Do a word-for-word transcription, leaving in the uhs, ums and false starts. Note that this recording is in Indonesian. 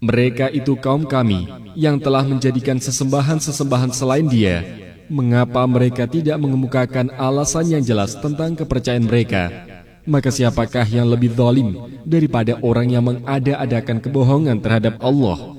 Mereka itu kaum kami yang telah menjadikan sesembahan-sesembahan selain Dia. Mengapa mereka tidak mengemukakan alasan yang jelas tentang kepercayaan mereka? Maka siapakah yang lebih zalim daripada orang yang mengada-adakan kebohongan terhadap Allah?